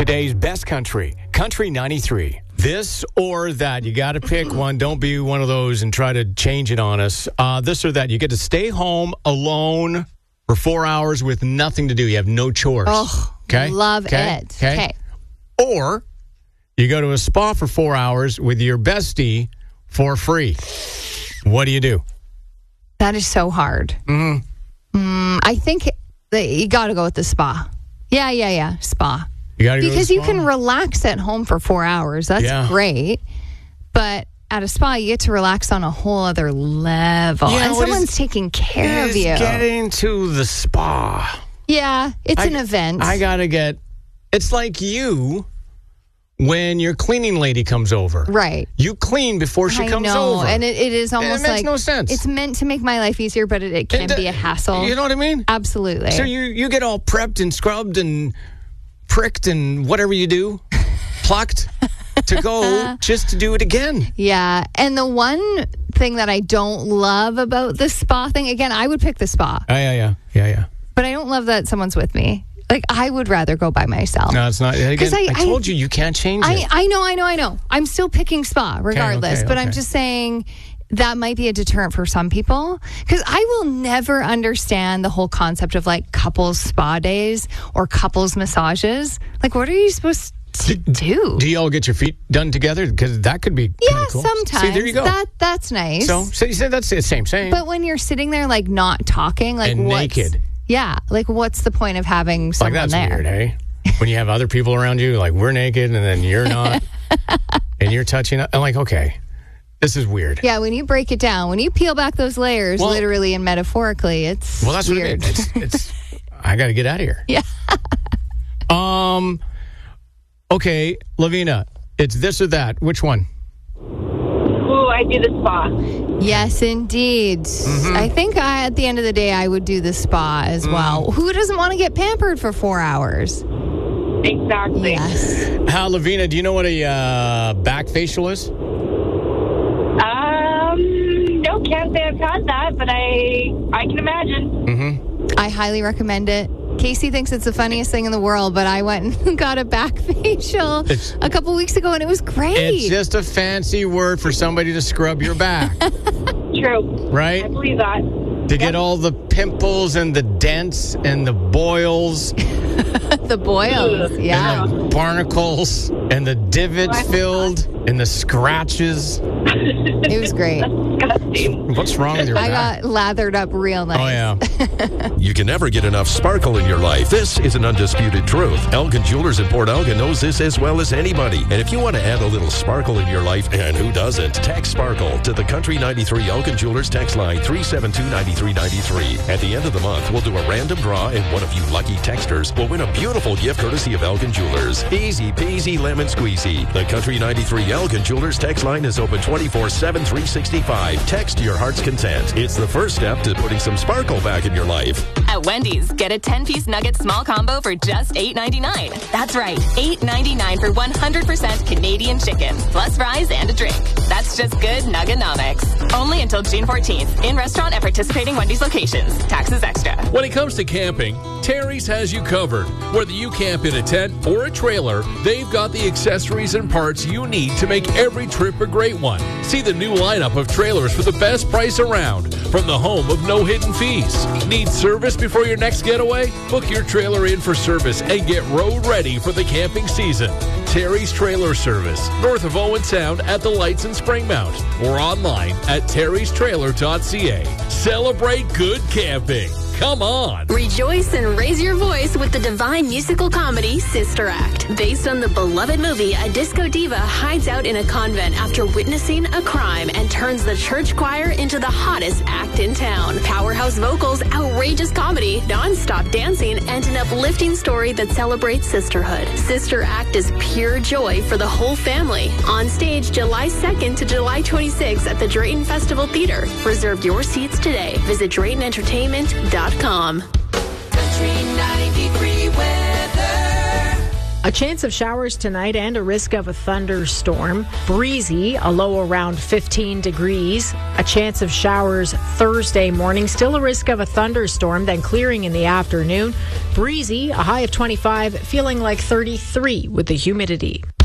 Today's best country, Country 93. This or that. You got to pick one. Don't be one of those and try to change it on us. This or that. You get to stay home alone for 4 hours with nothing to do. You have no chores. Oh, okay? Love it. Okay. Or you go to a spa for 4 hours with your bestie for free. What do you do? That is so hard. I think that you got to go with the spa. Yeah. Spa. You gotta go because to the you spa? can relax at home for 4 hours. That's great. But at a spa, you get to relax on a whole other level. Yeah, and someone's taking care of you. Getting to the spa. Yeah, it's an event. I got to get... It's like you when your cleaning lady comes over. Right. You clean before she comes know, over. and it is almost it like... makes no sense. It's meant to make my life easier, but it can be a hassle. You know what I mean? Absolutely. So you get all prepped and scrubbed and pricked and whatever you do, plucked to go just to do it again. Yeah. And the one thing that I don't love about the spa thing, again, I would pick the spa. Yeah. But I don't love that someone's with me. Like, I would rather go by myself. No, it's not. Again, I told you can't change it. I know. I'm still picking spa regardless. But I'm just saying that might be a deterrent for some people. Because I will never understand the whole concept of like couples spa days or couples massages. Like, what are you supposed to do? Do you all get your feet done together? Because that could be kind of cool. Sometimes. See, there you go. That's nice. So you said that's the same. But when you're sitting there like not talking, like and naked. Yeah, like what's the point of having someone like that's there? Weird, hey? When you have other people around you, like we're naked and then you're not, and you're touching. I'm like, okay, this is weird. Yeah, when you break it down, when you peel back those layers, literally and metaphorically, it's that's weird. What I mean. It's I got to get out of here. Yeah. Okay, Lavina, it's this or that. Which one? Ooh, I do the spa. Yes, indeed. I think at the end of the day, I would do the spa as well. Who doesn't want to get pampered for 4 hours? Exactly. Yes. Lavina, do you know what a back facial is? No, can't say I've had that, but I can imagine. I highly recommend it. Casey thinks it's the funniest thing in the world, but I went and got a back facial a couple weeks ago, and it was great. It's just a fancy word for somebody to scrub your back. True. Right? I believe that. To get all the pimples and the dents and the boils. The boils, yeah. And the barnacles and the divots filled and the scratches. It was great. What's wrong with your back? I got lathered up real nice. Oh, yeah. You can never get enough sparkle in your life. This is an undisputed truth. Elgin Jewelers in Port Elgin knows this as well as anybody. And if you want to add a little sparkle in your life, and who doesn't, text sparkle to the Country 93 Elgin Jewelers text line 372-9393. At the end of the month, we'll do a random draw, and one of you lucky texters will win a beautiful gift courtesy of Elgin Jewelers. Easy peasy lemon squeezy. The Country 93 Elgin Jewelers text line is open 24/7, 365. Text your heart's content. It's the first step to putting some sparkle back in your life. At Wendy's, get a 10-piece nugget small combo for just $8.99. That's right, $8.99 for 100% Canadian chicken, plus fries and a drink. That's just good Nuggonomics. Only until June 14th. In restaurant at participating Wendy's locations. Taxes extra. When it comes to camping, Terry's has you covered. Whether you camp in a tent or a trailer, they've got the accessories and parts you need to make every trip a great one. See the new lineup of trailers for the best price around from the home of no hidden fees. Need service before your next getaway? Book your trailer in for service and get road ready for the camping season. Terry's Trailer Service, north of Owen Sound at the Lights in Springmount, or online at terrystrailer.ca. Celebrate good camping. Come on. Rejoice and raise your voice with the divine musical comedy Sister Act. Based on the beloved movie, a disco diva hides out in a convent after witnessing a crime and turns the church choir into the hottest act in town. Powerhouse vocals, outrageous comedy, non-stop dancing, and an uplifting story that celebrates sisterhood. Sister Act is pure joy for the whole family. On stage July 2nd to July 26th at the Drayton Festival Theater. Reserve your seats today. Visit DraytonEntertainment.com. Country 93 weather. A chance of showers tonight and a risk of a thunderstorm. Breezy, a low around 15 degrees. A chance of showers Thursday morning. Still a risk of a thunderstorm, then clearing in the afternoon. Breezy, a high of 25, feeling like 33 with the humidity.